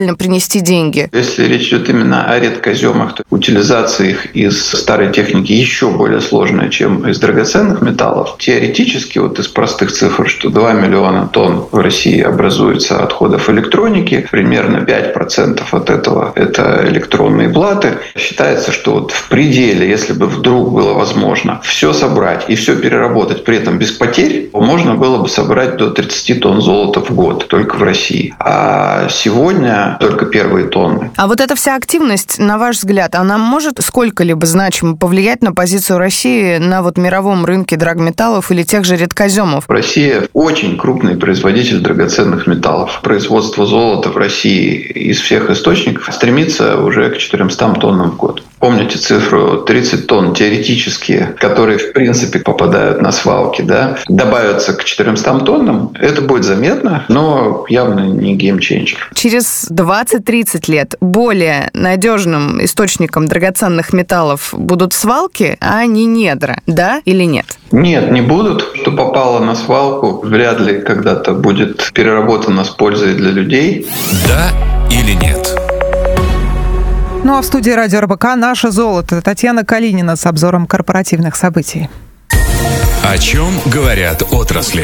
принести деньги? Если речь идет именно о редкоземах, то утилизация их из старой техники еще более сложная, чем из драгоценных металлов. Теоретически, из простых цифр, что 2 миллиона тонн в России образуется отходов электроники, примерно 5% от этого – это электронные платы. Считается, что в пределе, если бы вдруг было возможно все собрать и все переработать, при этом без потерь, можно было бы собрать до 30 тонн золота в год только в России. А сегодня только первые тонны. А эта вся активность, на ваш взгляд, она может сколько-либо значимо повлиять на позицию России на мировом рынке драгметаллов или тех же редкоземов? Россия очень крупный производитель драгоценных металлов. Производство золота в России из всех источников стремится уже к 400 тоннам в год. Помните цифру 30 тонн теоретические, которые в принципе попадают на свалки, добавятся к 400 тоннам, это будет заметно, но явно не геймчейнджер. Через 20-30 лет более надежным источником драгоценных металлов будут свалки, а не недра, да или нет? Нет, не будут. Что попало на свалку, вряд ли когда-то будет переработано с пользой для людей. Да или нет? Ну а в студии радио РБК «Наше золото» Татьяна Калинина с обзором корпоративных событий. О чем говорят отрасли?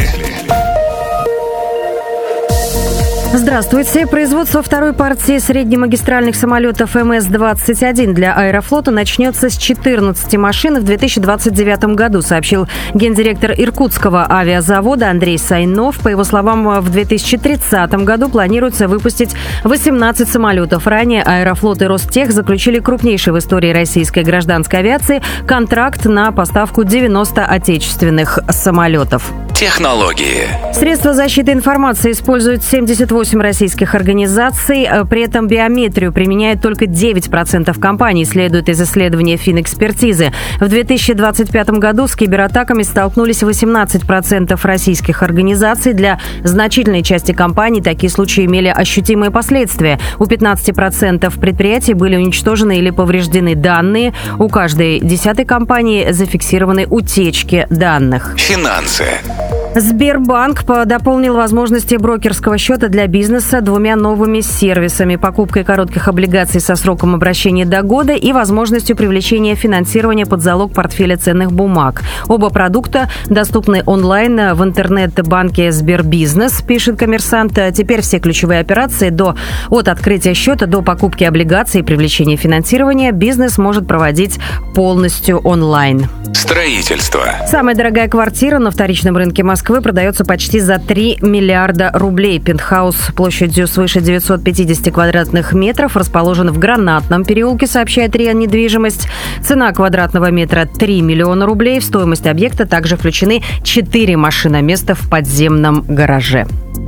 Здравствуйте. Производство второй партии среднемагистральных самолетов МС-21 для Аэрофлота начнется с 14 машин в 2029 году, сообщил гендиректор Иркутского авиазавода Андрей Сайнов. По его словам, в 2030 году планируется выпустить 18 самолетов. Ранее Аэрофлот и Ростех заключили крупнейший в истории российской гражданской авиации контракт на поставку 90 отечественных самолетов. Технологии. Средства защиты информации используют 78 российских организаций. При этом биометрию применяют только 9% компаний, следует из исследования Финэкспертизы. В 2025 году с кибератаками столкнулись 18% российских организаций. Для значительной части компаний такие случаи имели ощутимые последствия. У 15% предприятий были уничтожены или повреждены данные. У каждой 10-й компании зафиксированы утечки данных. Финансы. Сбербанк дополнил возможности брокерского счета для бизнеса 2 новыми сервисами: покупкой коротких облигаций со сроком обращения до года и возможностью привлечения финансирования под залог портфеля ценных бумаг. Оба продукта доступны онлайн в интернет-банке Сбербизнес, пишет «Коммерсант». Теперь все ключевые операции от открытия счета до покупки облигаций и привлечения финансирования бизнес может проводить полностью онлайн. Строительство. Самая дорогая квартира на вторичном рынке Москвы продается почти за 3 миллиарда рублей. Пентхаус площадью свыше 950 квадратных метров расположен в Гранатном переулке, сообщает РИА Недвижимость. Цена квадратного метра 3 миллиона рублей. В стоимость объекта также включены 4 машиноместа в подземном гараже.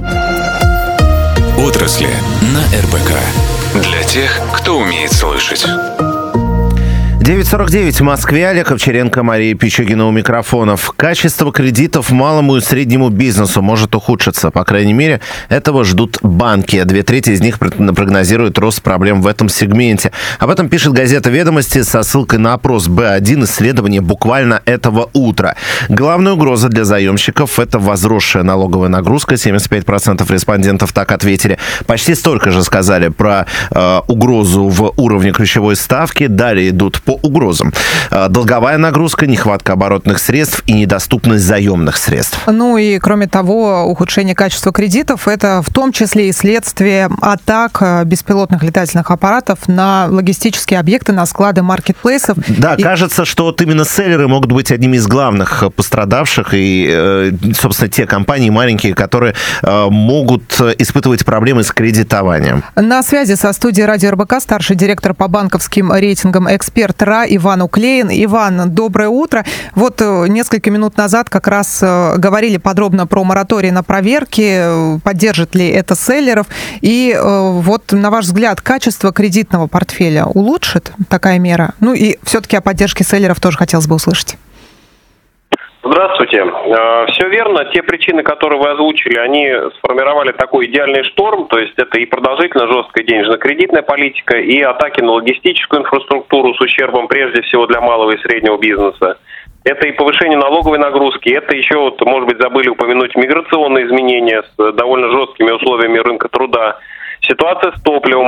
Отрасли на РБК. Для тех, кто умеет слышать. 9:49 в Москве. Олег Овчаренко, Мария Пичугина у микрофонов. Качество кредитов малому и среднему бизнесу может ухудшиться. По крайней мере, этого ждут банки. 2/3 из них прогнозируют рост проблем в этом сегменте. Об этом пишет газета «Ведомости» со ссылкой на опрос Б1 исследования буквально этого утра. Главная угроза для заемщиков – это возросшая налоговая нагрузка. 75% респондентов так ответили. Почти столько же сказали про угрозу в уровне ключевой ставки. Далее идут по угрозам: долговая нагрузка, нехватка оборотных средств и недоступность заемных средств. Ну и, кроме того, ухудшение качества кредитов – это в том числе и следствие атак беспилотных летательных аппаратов на логистические объекты, на склады маркетплейсов. Да, кажется, что именно селлеры могут быть одними из главных пострадавших и, собственно, те компании маленькие, которые могут испытывать проблемы с кредитованием. На связи со студией радио РБК старший директор по банковским рейтингам «Эксперт» Иван Уклеин. Иван, доброе утро. Несколько минут назад как раз говорили подробно про мораторий на проверки, поддержит ли это селлеров. И на ваш взгляд, качество кредитного портфеля улучшит такая мера? Ну и все-таки о поддержке селлеров тоже хотелось бы услышать. Здравствуйте. Все верно. Те причины, которые вы озвучили, они сформировали такой идеальный шторм. То есть это и продолжительно жесткая денежно-кредитная политика, и атаки на логистическую инфраструктуру с ущербом прежде всего для малого и среднего бизнеса. Это и повышение налоговой нагрузки. Это еще, может быть, забыли упомянуть миграционные изменения с довольно жесткими условиями рынка труда. Ситуация с топливом